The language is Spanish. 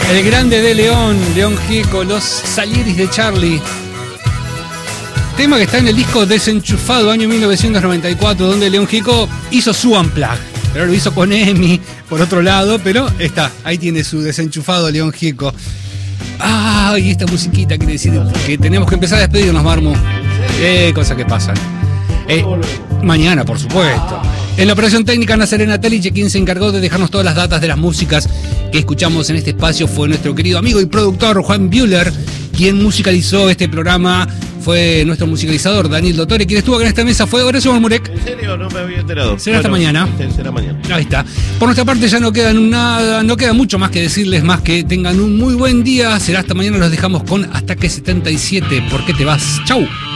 El grande de León Gieco, los Salieris de Charlie. Tema que está en el disco Desenchufado, año 1994, donde León Gieco hizo su Unplugged. Pero lo hizo con Emi, por otro lado, pero está, ahí tiene su Desenchufado León Gieco. Y esta musiquita quiere decir que tenemos que empezar a despedirnos, Marmu. Cosas que pasan. Mañana, por supuesto. En la operación técnica, Ana Serena Teliche, quien se encargó de dejarnos todas las datas de las músicas que escuchamos en este espacio, fue nuestro querido amigo y productor Juan Bühler, quien musicalizó este programa. Fue nuestro musicalizador Daniel Dottore. Quien estuvo acá en esta mesa fue Horacio Marmurek. ¿En serio? No me había enterado. Será hasta mañana. Será mañana. Ahí está. Por nuestra parte ya no queda nada, no queda mucho más que decirles, más que tengan un muy buen día. Será hasta mañana. Los dejamos con Ataque 77. ¿Por qué te vas? Chau.